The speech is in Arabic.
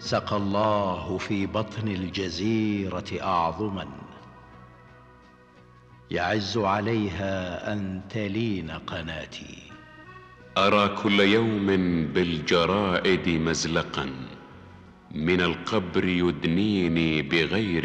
سقى الله في بطن الجزيرة أعظما، يعز عليها أن تلين قناتي. أرى كل يوم بالجرائد مزلقا، من القبر يدنيني بغير